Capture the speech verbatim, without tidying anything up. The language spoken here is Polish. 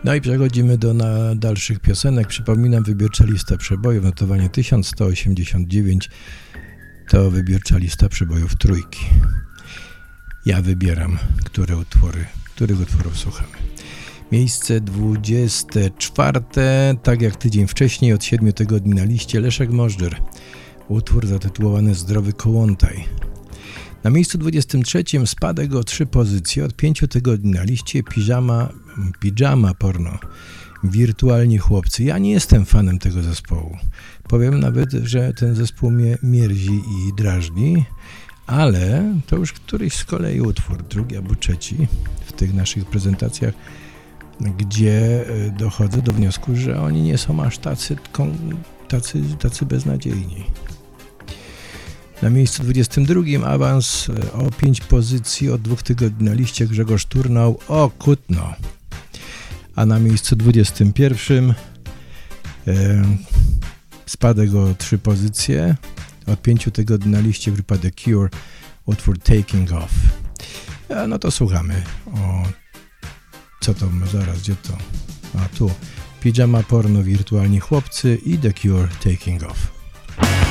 No i przechodzimy do na dalszych piosenek. Przypominam, wybiórcza lista przebojów, notowanie tysiąc sto osiemdziesiąt dziewięć to wybiórcza lista przebojów trójki. Ja wybieram, które utwory, których utworów słuchamy. Miejsce dwudzieste czwarte, tak jak tydzień wcześniej, od siedmiu tygodni na liście, Leszek Możdżer. Utwór zatytułowany Zdrowy Kołątaj. Na miejscu dwudziestym trzecim spadek o trzy pozycje, od pięciu tygodni na liście, Piżama, Pijama Porno. Wirtualni chłopcy. Ja nie jestem fanem tego zespołu. Powiem nawet, że ten zespół mnie mierzi i drażni, ale to już któryś z kolei utwór, drugi albo trzeci w tych naszych prezentacjach, gdzie dochodzę do wniosku, że oni nie są aż tacy, tacy, tacy beznadziejni. Na miejscu dwudziestym drugim awans o pięć pozycji, od dwóch tygodni na liście, Grzegorz Turnał, o Kutno. A na miejscu dwudziestym pierwszym e, spadek o trzy pozycje, od pięciu tygodni na liście, grupa The Cure, utwór Taking Off. E, no to słuchamy. O, co to zaraz, gdzie to? A tu. Pijama Porno, Wirtualni chłopcy i The Cure, Taking Off.